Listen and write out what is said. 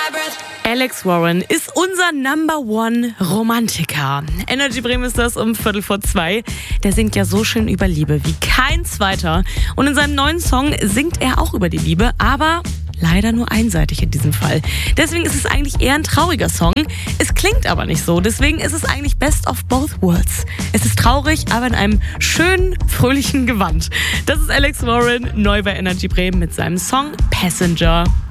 Alex Warren ist unser Number One Romantiker. Energy Bremen ist das um 2:15. Der singt ja so schön über Liebe wie kein zweiter. Und in seinem neuen Song singt er auch über die Liebe, aber leider nur einseitig in diesem Fall. Deswegen ist es eigentlich eher ein trauriger Song. Es klingt aber nicht so. Deswegen ist es eigentlich Best of Both Worlds. Es ist traurig, aber in einem schönen, fröhlichen Gewand. Das ist Alex Warren, neu bei Energy Bremen mit seinem Song Passenger.